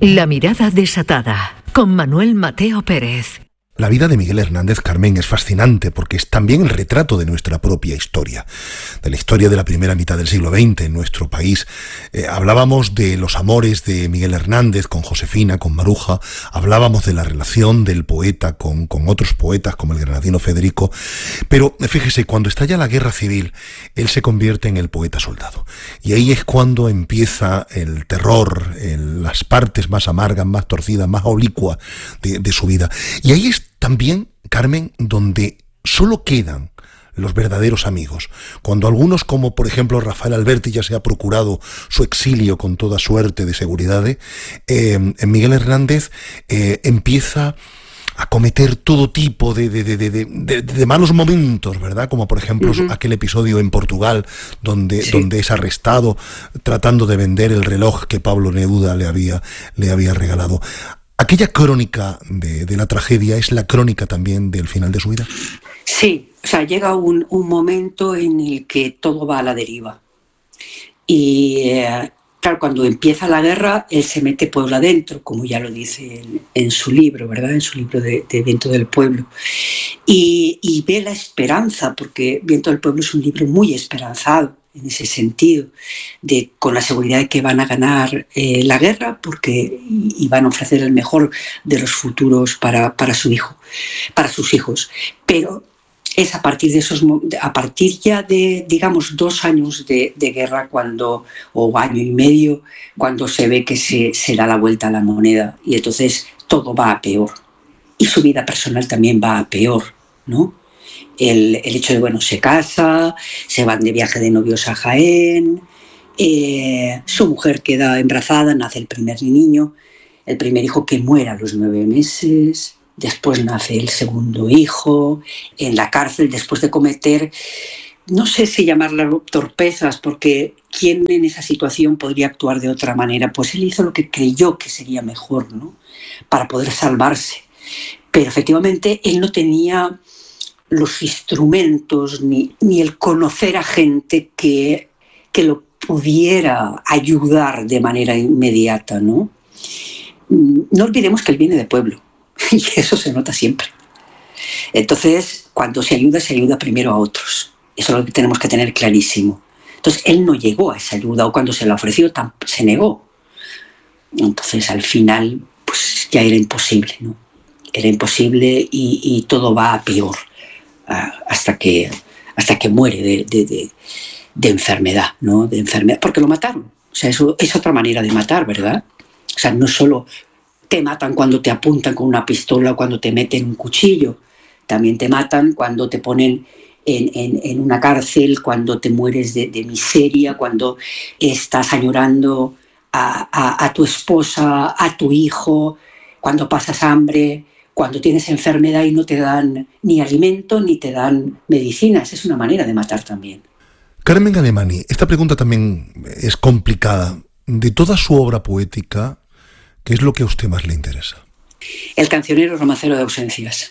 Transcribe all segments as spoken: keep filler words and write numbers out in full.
La mirada desatada, con Manuel Mateo Pérez. La vida de Miguel Hernández, Carmen, es fascinante porque es también el retrato de nuestra propia historia, de la historia de la primera mitad del siglo veinte en nuestro país. Eh, hablábamos de los amores de Miguel Hernández con Josefina, con Maruja, hablábamos de la relación del poeta con, con otros poetas como el granadino Federico, pero fíjese, cuando estalla la guerra civil, él se convierte en el poeta soldado. Y ahí es cuando empieza el terror, el, las partes más amargas, más torcidas, más oblicuas de, de su vida. Y ahí es también, Carmen, donde solo quedan los verdaderos amigos. Cuando algunos, como por ejemplo Rafael Alberti, ya se ha procurado su exilio con toda suerte de seguridad, eh, Miguel Hernández eh, empieza a cometer todo tipo de, de, de, de, de, de malos momentos, ¿verdad? Como por ejemplo uh-huh. aquel episodio en Portugal donde, sí. donde es arrestado tratando de vender el reloj que Pablo Neruda le había, le había regalado. ¿Aquella crónica de, de la tragedia es la crónica también del final de su vida? Sí, o sea, llega un, un momento en el que todo va a la deriva. Y eh, claro, cuando empieza la guerra, él se mete pueblo adentro, como ya lo dice en, en su libro, ¿verdad? En su libro de, de Viento del Pueblo. Y, y ve la esperanza, porque Viento del Pueblo es un libro muy esperanzado, en ese sentido, de con la seguridad de que van a ganar eh, la guerra porque y van a ofrecer el mejor de los futuros para, para su hijo, para sus hijos. Pero es a partir de esos a partir ya de, digamos, dos años de, de guerra cuando, o año y medio, cuando se ve que se, se da la vuelta a la moneda y entonces todo va a peor. Y su vida personal también va a peor, ¿no? El, el hecho de, bueno, se casa, se van de viaje de novios a Jaén, eh, su mujer queda embarazada, nace el primer niño, el primer hijo que muere a los nueve meses, después nace el segundo hijo, en la cárcel después de cometer, no sé si llamarlas torpezas, porque ¿quién en esa situación podría actuar de otra manera? Pues él hizo lo que creyó que sería mejor, ¿no? Para poder salvarse. Pero efectivamente él no tenía los instrumentos ni, ni el conocer a gente que, que lo pudiera ayudar de manera inmediata, ¿no? No olvidemos que él viene de pueblo y eso se nota siempre. Entonces, cuando se ayuda, se ayuda primero a otros. Eso es lo que tenemos que tener clarísimo. Entonces, él no llegó a esa ayuda o cuando se la ofreció se negó. Entonces, al final, pues ya era imposible, ¿no? Era imposible y, y todo va a peor. Hasta que, hasta que muere de, de, de, de enfermedad, ¿no? De enfermedad, porque lo mataron. O sea, eso es otra manera de matar, ¿verdad? O sea, no solo te matan cuando te apuntan con una pistola o cuando te meten un cuchillo, también te matan cuando te ponen en, en, en una cárcel, cuando te mueres de, de miseria, cuando estás añorando a, a, a tu esposa, a tu hijo, cuando pasas hambre, cuando tienes enfermedad y no te dan ni alimento ni te dan medicinas. Es una manera de matar también. Carmen Alemany, esta pregunta también es complicada. De toda su obra poética, ¿qué es lo que a usted más le interesa? El cancionero romancero de ausencias.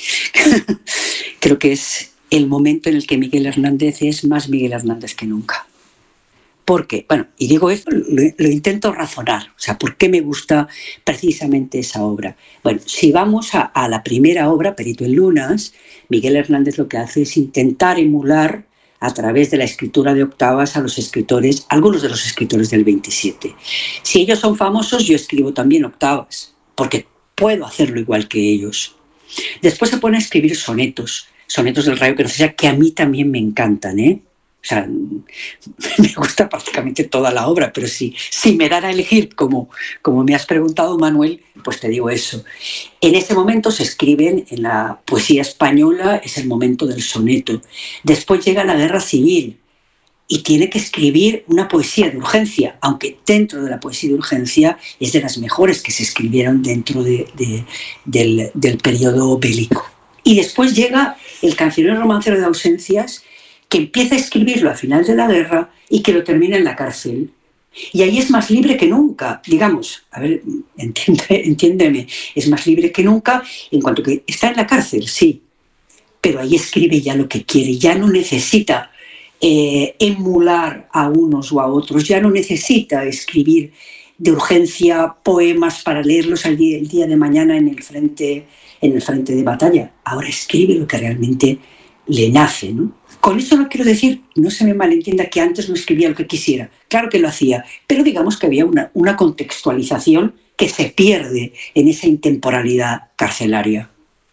Creo que es el momento en el que Miguel Hernández es más Miguel Hernández que nunca. ¿Por qué? Bueno, y digo esto, lo, lo intento razonar. O sea, ¿por qué me gusta precisamente esa obra? Bueno, si vamos a, a la primera obra, Perito en Lunas, Miguel Hernández lo que hace es intentar emular a través de la escritura de octavas a los escritores, algunos de los escritores del veintisiete. Si ellos son famosos, yo escribo también octavas, porque puedo hacerlo igual que ellos. Después se pone a escribir sonetos, sonetos del Rayo que no sé, que a mí también me encantan, ¿eh? O sea, me gusta prácticamente toda la obra, pero si, si me dan a elegir, como, como me has preguntado, Manuel, pues te digo eso. En ese momento se escriben, en la poesía española, es el momento del soneto. Después llega la guerra civil y tiene que escribir una poesía de urgencia, aunque dentro de la poesía de urgencia es de las mejores que se escribieron dentro de, de, del, del periodo bélico. Y después llega el cancionero romancero de ausencias, que empieza a escribirlo al final de la guerra y que lo termina en la cárcel. Y ahí es más libre que nunca, digamos, a ver, entiende, entiéndeme, es más libre que nunca en cuanto que está en la cárcel, sí, pero ahí escribe ya lo que quiere, ya no necesita eh, emular a unos o a otros, ya no necesita escribir de urgencia poemas para leerlos al día, el día de mañana en el frente, en el frente de batalla. Ahora escribe lo que realmente le nace, ¿no? Con eso no quiero decir, no se me malentienda, que antes no escribía lo que quisiera. Claro que lo hacía, pero digamos que había una, una contextualización que se pierde en esa intemporalidad carcelaria.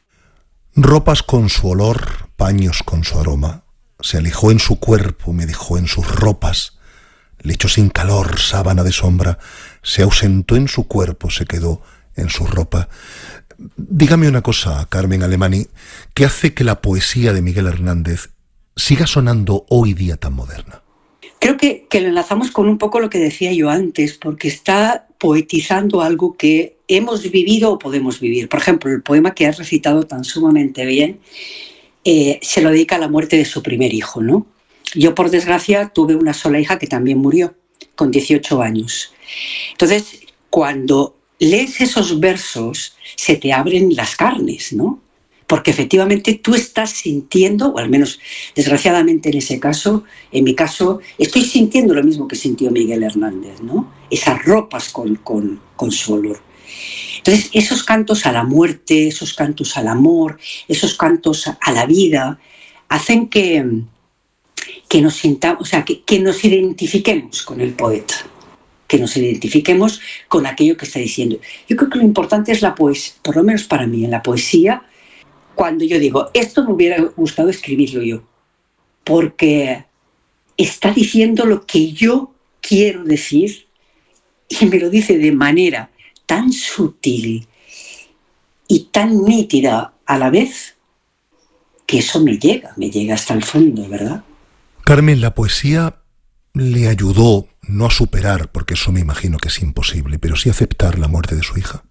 Ropas con su olor, paños con su aroma. Se alejó en su cuerpo, me dejó en sus ropas. Lecho sin calor, sábana de sombra. Se ausentó en su cuerpo, se quedó en su ropa. Dígame una cosa, Carmen Alemany, ¿qué hace que la poesía de Miguel Hernández siga sonando hoy día tan moderna? Creo que, que lo enlazamos con un poco lo que decía yo antes, porque está poetizando algo que hemos vivido o podemos vivir. Por ejemplo, el poema que has recitado tan sumamente bien eh, se lo dedica a la muerte de su primer hijo, ¿no? Yo, por desgracia, tuve una sola hija que también murió, con dieciocho años. Entonces, cuando lees esos versos, se te abren las carnes, ¿no? Porque efectivamente tú estás sintiendo, o al menos desgraciadamente en ese caso, en mi caso, estoy sintiendo lo mismo que sintió Miguel Hernández, ¿no? Esas ropas con, con, con su olor. Entonces, esos cantos a la muerte, esos cantos al amor, esos cantos a la vida, hacen que, que nos sintamos, o sea, que, que nos identifiquemos con el poeta, que nos identifiquemos con aquello que está diciendo. Yo creo que lo importante es la poesía, por lo menos para mí, en la poesía, cuando yo digo, esto me hubiera gustado escribirlo yo, porque está diciendo lo que yo quiero decir y me lo dice de manera tan sutil y tan nítida a la vez que eso me llega, me llega hasta el fondo, ¿verdad? Carmen, la poesía le ayudó no a superar, porque eso me imagino que es imposible, pero sí a aceptar la muerte de su hija.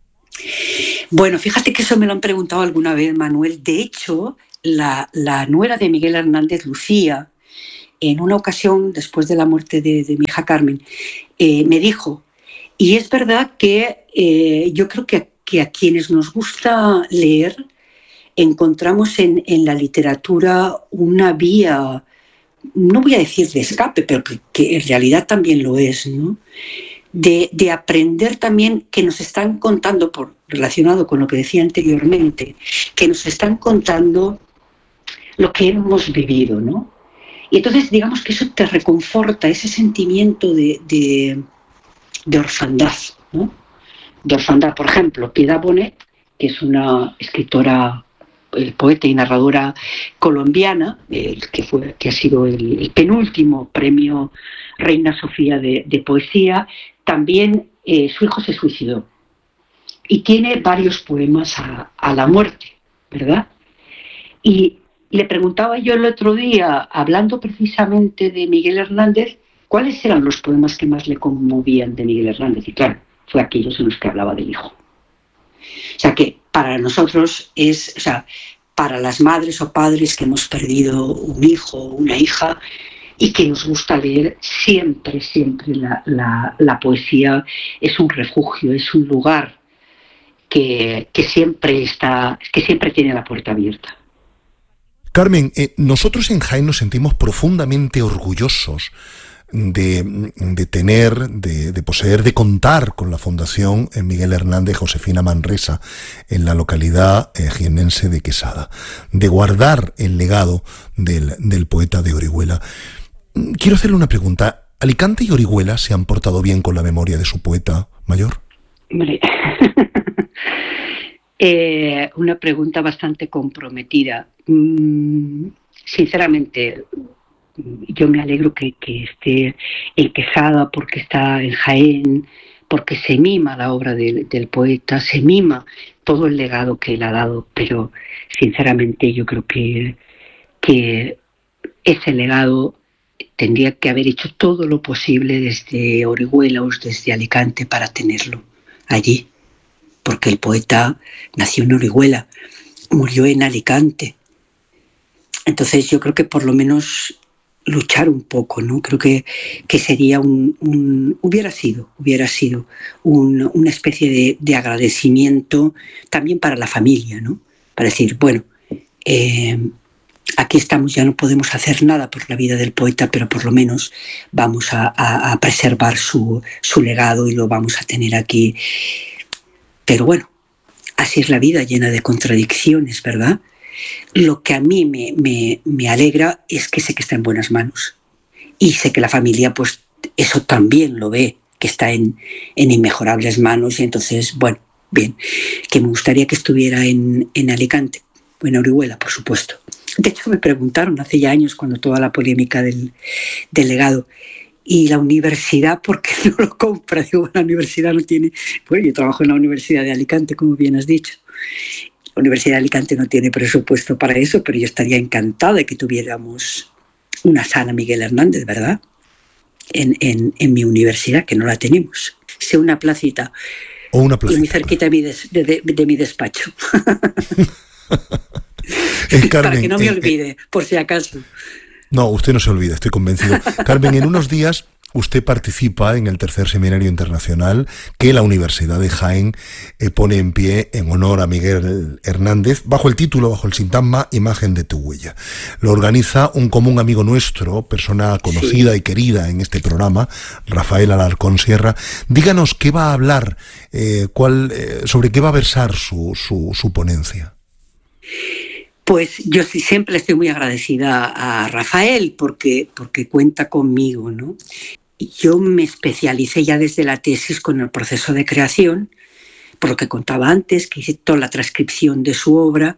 Bueno, fíjate que eso me lo han preguntado alguna vez, Manuel. De hecho, la, la nuera de Miguel Hernández, Lucía, en una ocasión, después de la muerte de, de mi hija Carmen, eh, me dijo, y es verdad que eh, yo creo que, que a quienes nos gusta leer, encontramos en, en la literatura una vía, no voy a decir de escape, pero que, que en realidad también lo es, ¿no? De, de aprender también que nos están contando, por, relacionado con lo que decía anteriormente, que nos están contando lo que hemos vivido, ¿no? Y entonces digamos que eso te reconforta, ese sentimiento de, de, de orfandad, ¿no? De orfandad, por ejemplo, Piedad Bonet, que es una escritora, el poeta y narradora colombiana, eh, que, fue, que ha sido el, el penúltimo premio Reina Sofía de, de poesía, también eh, su hijo se suicidó y tiene varios poemas a, a la muerte, ¿verdad? Y le preguntaba yo el otro día, hablando precisamente de Miguel Hernández, cuáles eran los poemas que más le conmovían de Miguel Hernández, y claro, fue aquellos en los que hablaba del hijo. O sea que para nosotros es, o sea, para las madres o padres que hemos perdido un hijo o una hija y que nos gusta leer, siempre, siempre la, la, la poesía es un refugio, es un lugar que, que, siempre está, que siempre tiene la puerta abierta. Carmen, eh, nosotros en Jaén nos sentimos profundamente orgullosos de, de tener, de, de poseer, de contar con la Fundación Miguel Hernández Josefina Manresa en la localidad eh, jiennense de Quesada, de guardar el legado del, del poeta de Orihuela. Quiero hacerle una pregunta. ¿Alicante y Orihuela se han portado bien con la memoria de su poeta mayor? Hombre, eh, una pregunta bastante comprometida. Mm, sinceramente, yo me alegro que, que esté en Quesada porque está en Jaén, porque se mima la obra del, del poeta, se mima todo el legado que él ha dado, pero sinceramente yo creo que, que ese legado tendría que haber hecho todo lo posible desde Orihuela o desde Alicante para tenerlo allí, porque el poeta nació en Orihuela, murió en Alicante. Entonces yo creo que por lo menos luchar un poco, ¿no? Creo que, que sería un, un hubiera sido, hubiera sido un, una especie de, de agradecimiento también para la familia, ¿no? Para decir, bueno, eh, aquí estamos, ya no podemos hacer nada por la vida del poeta, pero por lo menos vamos a, a, a preservar su, su legado y lo vamos a tener aquí. Pero bueno, así es la vida, llena de contradicciones, ¿verdad? Lo que a mí me, me, me alegra es que sé que está en buenas manos. Y sé que la familia, pues, eso también lo ve, que está en, en inmejorables manos. Y entonces, bueno, bien, que me gustaría que estuviera en, en Alicante, o en Orihuela, por supuesto. De hecho, me preguntaron hace ya años, cuando toda la polémica del, del legado, y la universidad, ¿por qué no lo compra? Digo, la universidad no tiene... Bueno, yo trabajo en la Universidad de Alicante, como bien has dicho. La Universidad de Alicante no tiene presupuesto para eso, pero yo estaría encantada de que tuviéramos una sala Miguel Hernández, ¿verdad? En, en, en mi universidad, que no la tenemos. Sea una placita. O una placita. Y muy cerquita de mi, des, de, de, de mi despacho. eh, Carmen, para que no me eh, olvide, eh, por si acaso. No, usted no se olvida, estoy convencido. Carmen, en unos días usted participa en el tercer seminario internacional que la Universidad de Jaén eh, pone en pie en honor a Miguel Hernández, bajo el título, bajo el sintagma Imagen de tu huella. Lo organiza un común amigo nuestro, persona conocida sí. y querida en este programa, Rafael Alarcón Sierra. Díganos qué va a hablar, eh, cuál, eh, sobre qué va a versar su, su, su ponencia. Pues yo siempre estoy muy agradecida a Rafael porque, porque cuenta conmigo, ¿no? Yo me especialicé ya desde la tesis con el proceso de creación, por lo que contaba antes, que hice toda la transcripción de su obra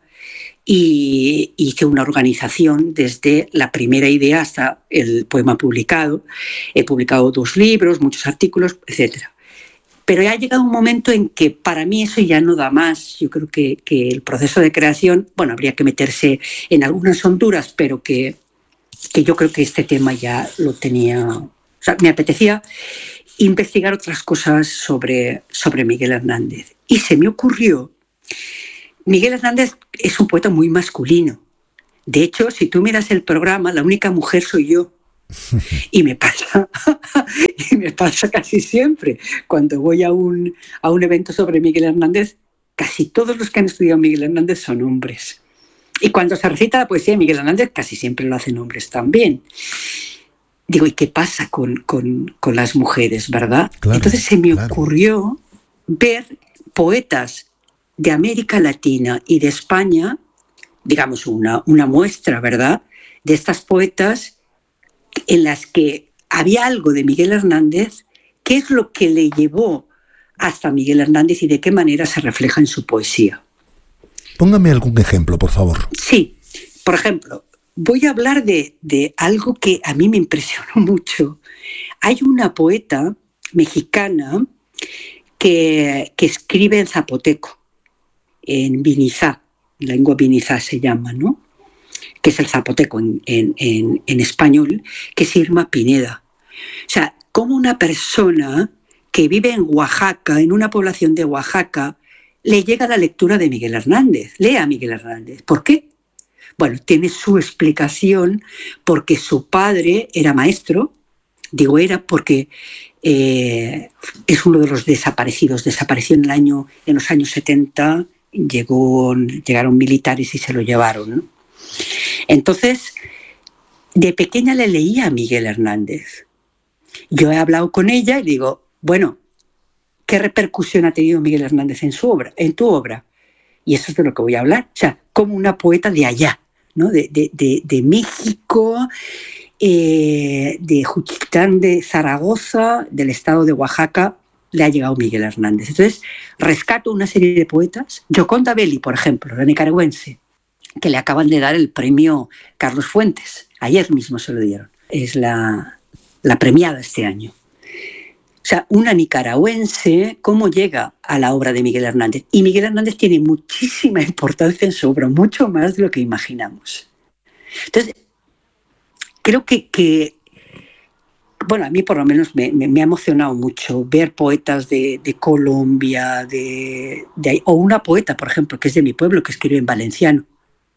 y hice una organización desde la primera idea hasta el poema publicado. He publicado dos libros, muchos artículos, etcétera. Pero ya ha llegado un momento en que para mí eso ya no da más. Yo creo que, que el proceso de creación, bueno, habría que meterse en algunas honduras, pero que, que yo creo que este tema ya lo tenía... O sea, me apetecía investigar otras cosas sobre, sobre Miguel Hernández. Y se me ocurrió... Miguel Hernández es un poeta muy masculino. De hecho, si tú miras el programa, la única mujer soy yo. Y me pasa y me pasa casi siempre cuando voy a un, a un evento sobre Miguel Hernández, casi todos los que han estudiado Miguel Hernández son hombres, y cuando se recita la poesía de Miguel Hernández casi siempre lo hacen hombres también. Digo, ¿y qué pasa con, con, con las mujeres, verdad? Claro, entonces se me claro. ocurrió ver poetas de América Latina y de España, digamos una, una muestra, ¿verdad?, de estas poetas en las que había algo de Miguel Hernández. ¿Qué es lo que le llevó hasta Miguel Hernández y de qué manera se refleja en su poesía? Póngame algún ejemplo, por favor. Sí, por ejemplo, voy a hablar de, de algo que a mí me impresionó mucho. Hay una poeta mexicana que, que escribe en zapoteco, en vinizá, lengua vinizá se llama, ¿no?, que es el zapoteco en, en, en, en español, que es Irma Pineda. O sea, como una persona que vive en Oaxaca, en una población de Oaxaca, le llega la lectura de Miguel Hernández, lee a Miguel Hernández. ¿Por qué? Bueno, tiene su explicación, porque su padre era maestro, digo era porque eh, es uno de los desaparecidos, desapareció en, el año, en los años setenta, llegó, llegaron militares y se lo llevaron, ¿no? Entonces, de pequeña le leía a Miguel Hernández. Yo he hablado con ella y digo, bueno, ¿qué repercusión ha tenido Miguel Hernández en su obra, en tu obra? Y eso es de lo que voy a hablar. O sea, como una poeta de allá, ¿no?, de, de, de, de México, eh, de Juchitán de Zaragoza, del estado de Oaxaca, le ha llegado Miguel Hernández. Entonces, rescato una serie de poetas. Gioconda Belli, por ejemplo, la nicaragüense, que le acaban de dar el premio Carlos Fuentes. Ayer mismo se lo dieron. Es la, la premiada este año. O sea, una nicaragüense, ¿cómo llega a la obra de Miguel Hernández? Y Miguel Hernández tiene muchísima importancia en su obra, mucho más de lo que imaginamos. Entonces, creo que, que bueno, a mí por lo menos me, me, me ha emocionado mucho ver poetas de, de Colombia, de, de, o una poeta, por ejemplo, que es de mi pueblo, que escribe en valenciano,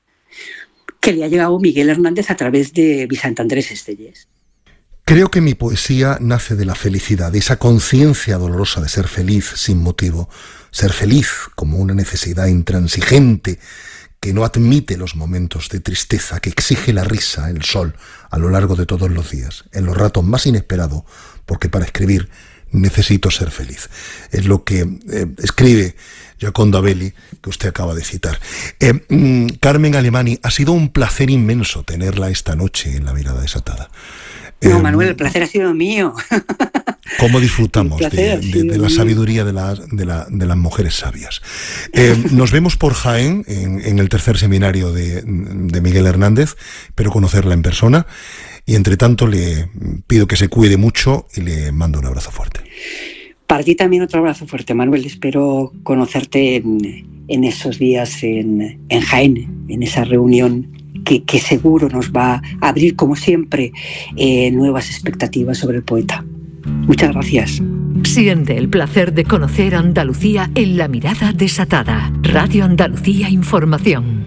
que le ha llegado Miguel Hernández a través de Vicente Andrés Estellés. Creo que mi poesía nace de la felicidad, de esa conciencia dolorosa de ser feliz sin motivo, ser feliz como una necesidad intransigente que no admite los momentos de tristeza, que exige la risa, el sol, a lo largo de todos los días, en los ratos más inesperados, porque para escribir necesito ser feliz. Es lo que eh, escribe Gioconda Belli, que usted acaba de citar. Eh, mm, Carmen Alemany, ha sido un placer inmenso tenerla esta noche en La Mirada Desatada. No, eh, Manuel, el placer ha sido mío. ¿Cómo disfrutamos de, de, de la sabiduría de, la, de, la, de las mujeres sabias? Eh, nos vemos por Jaén, en, en el tercer seminario de, de Miguel Hernández, pero conocerla en persona. Y entre tanto le pido que se cuide mucho y le mando un abrazo fuerte. Para ti también otro abrazo fuerte, Manuel. Espero conocerte en, en esos días en, en Jaén, en esa reunión que, que seguro nos va a abrir, como siempre, eh, nuevas expectativas sobre el poeta. Muchas gracias. Siente el placer de conocer Andalucía en La Mirada Desatada. Radio Andalucía Información.